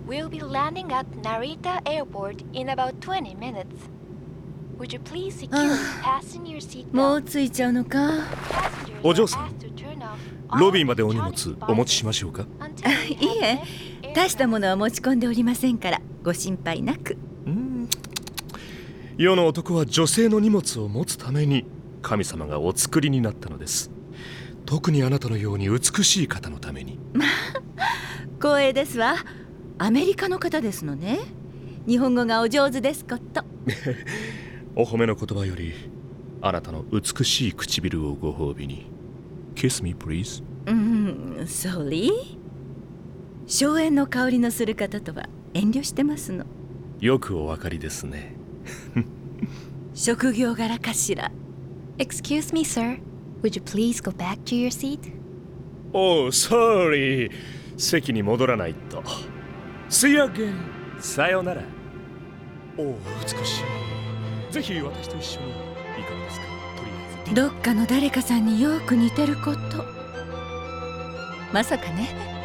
We'll be landing at Narita Airport in about 20 minutes. Would you please securely fasten your seat も belt? う着いちゃうのか。 Passengers お are 嬢さん、 asked to turn off ロ all ビーまでお荷物 electronic お持ちし devices ましょうか。 until we いえ have left 大したもの aircraft. は持ち込んでおりませんからご心配なく。 世の男は女性の荷物を持つために神様がお作りになったのです。特にあなたのように美しい方のために。 光栄ですわ。アメリカの方ですのね。日本語がお上手ですこと。 お褒めの言葉よりあなたの美しい唇をご褒美に。 Kiss me please。 Sorry。荘園の香りのする方とは遠慮してますの。 よくお分かりですね。 職業柄かしら。 Excuse me, sir. Would you please go back to your seat? Oh, sorry。 席に戻らないと。 See you again。 さよなら。おお、美しい。ぜひ私と一緒にいかがですか。とりあえずどっかの誰かさんによく似てること。まさかね。